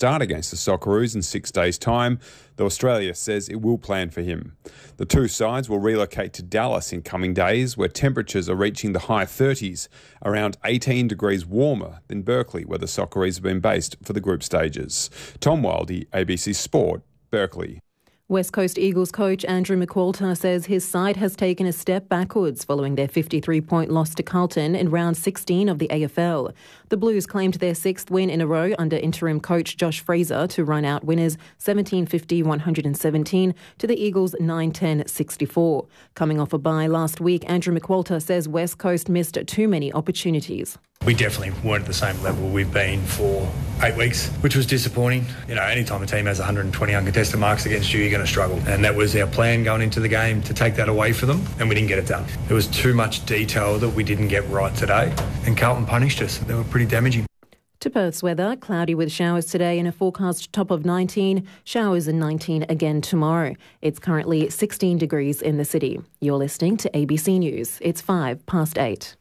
start against the Socceroos in 6 days' time, though Australia says it will plan for him. The two sides will relocate to Dallas in coming days, where temperatures are reaching the high 30s, around 18 degrees warmer than Berkeley, where the Socceroos have been based for the group stages. Tom Wildey, ABC Sport, Berkeley. West Coast Eagles coach Andrew McQualter says his side has taken a step backwards following their 53-point loss to Carlton in round 16 of the AFL. The Blues claimed their sixth win in a row under interim coach Josh Fraser to run out winners 17-50-117 to the Eagles 9-10-64. Coming off a bye last week, Andrew McQualter says West Coast missed too many opportunities. We definitely weren't at the same level we've been for 8 weeks, which was disappointing. You know, anytime a team has 120 uncontested marks against you, you're going to struggle. And that was our plan going into the game, to take that away for them, and we didn't get it done. There was too much detail that we didn't get right today, and Carlton punished us. They were pretty damaging. To Perth's weather, cloudy with showers today and a forecast top of 19, showers and 19 again tomorrow. It's currently 16 degrees in the city. You're listening to ABC News. It's 8:05.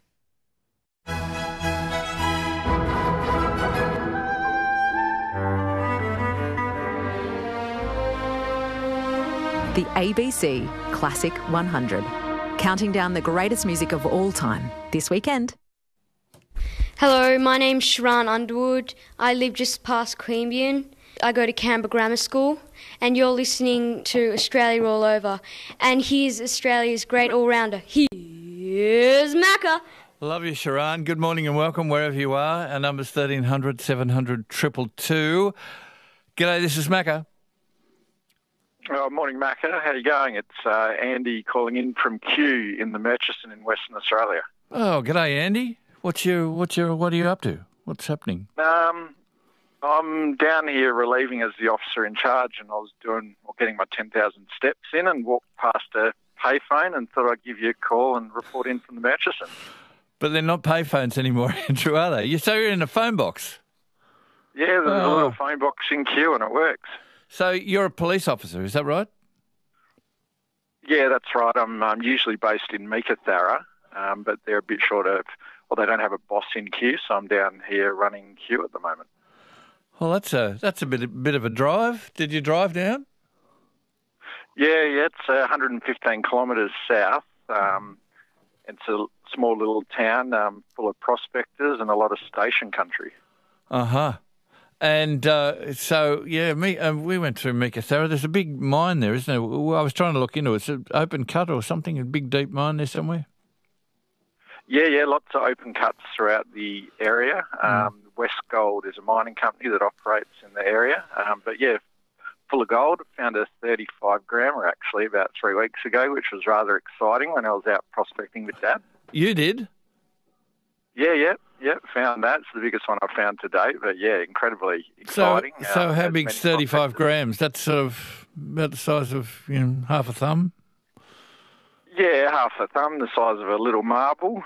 The ABC Classic 100, counting down the greatest music of all time this weekend. Hello, my name's Sharan Underwood. I live just past Queanbeyan. I go to Canberra Grammar School, and you're listening to Australia All Over. And here's Australia's great all-rounder. Here's Macca. Love you, Sharan. Good morning and welcome wherever you are. Our number's 1300 700 222. G'day, this is Macca. Oh, morning, Macca. How you going? It's Andy calling in from Kew in the Murchison in Western Australia. Oh, g'day, Andy. What are you up to? What's happening? I'm down here relieving as the officer in charge, and I was getting my 10,000 steps in, and walked past a payphone and thought I'd give you a call and report in from the Murchison. But they're not payphones anymore, Andrew, are they? So you're in a phone box? Yeah, there's a little phone box in Kew, and it works. So you're a police officer, is that right? Yeah, that's right. I'm usually based in Meekatharra, but they're a bit short of, they don't have a boss in Kew, so I'm down here running Kew at the moment. Well, that's a bit of a drive. Did you drive down? Yeah, it's 115 kilometres south. It's a small little town full of prospectors and a lot of station country. Uh-huh. And we went through Meekatharra. There's a big mine there, isn't there? I was trying to look into it. It's an open cut or something, a big deep mine there somewhere? Yeah, lots of open cuts throughout the area. West Gold is a mining company that operates in the area. Full of gold. Found a 35 grammer actually about 3 weeks ago, which was rather exciting when I was out prospecting with Dad. You did? Yeah, found that. It's the biggest one I've found to date, but yeah, incredibly exciting. So how big's 35 grams? That's sort of about the size of half a thumb? Yeah, half a thumb, the size of a little marble.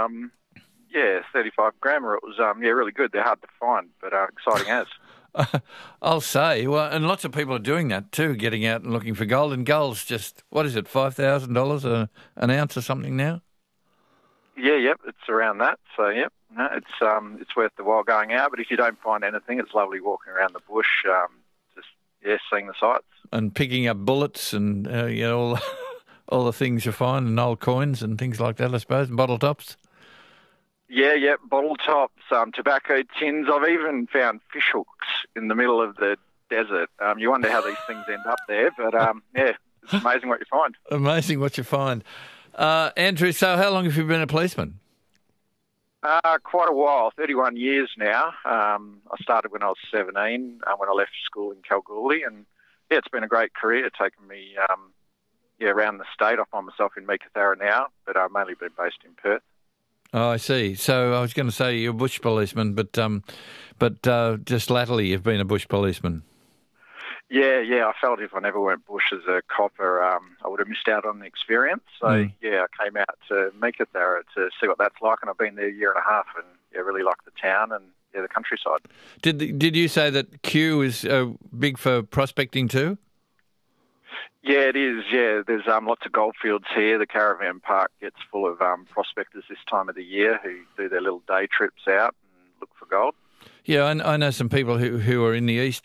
35 grammer. It was really good. They're hard to find, but exciting as. I'll say. Well, and lots of people are doing that too, getting out and looking for gold. And gold's just, what is it, $5,000 an ounce or something now? Yeah, it's around that. So, it's worth the while going out. But if you don't find anything, it's lovely walking around the bush, seeing the sights. And picking up bullets and, all the things you find and old coins and things like that, I suppose, and bottle tops. Yeah, bottle tops, tobacco tins. I've even found fish hooks in the middle of the desert. You wonder how these things end up there, but it's amazing what you find. Amazing what you find. Andrew, so how long have you been a policeman? Quite a while, 31 years now. I started when I was 17, when I left school in Kalgoorlie, and it's been a great career, taking me around the state. I find myself in Meekatharra now, but I've mainly been based in Perth. Oh, I see. So I was going to say you're a bush policeman, but just latterly you've been a bush policeman. Yeah. I felt if I never went bush as a copper, I would have missed out on the experience. So, I came out to Meekatharra to see what that's like, and I've been there a year and a half, and really like the town and the countryside. Did you say that Kew is big for prospecting too? Yeah, it is. Yeah, there's lots of goldfields here. The caravan park gets full of prospectors this time of the year who do their little day trips out and look for gold. Yeah, I know some people who are in the east